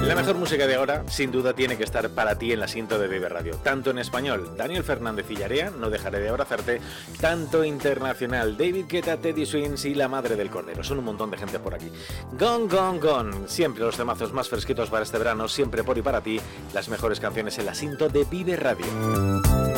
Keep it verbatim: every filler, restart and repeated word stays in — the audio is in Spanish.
La mejor música de ahora, sin duda, tiene que estar para ti en el asiento de Vive Radio. Tanto en español, Daniel Fernández y Llarea, No dejaré de abrazarte. Tanto internacional, David Guetta, Teddy Swims y La madre del cordero. Son un montón de gente por aquí. Gone, gone, gone. Siempre los temazos más fresquitos para este verano, siempre por y para ti. Las mejores canciones en el asiento de Vive Radio.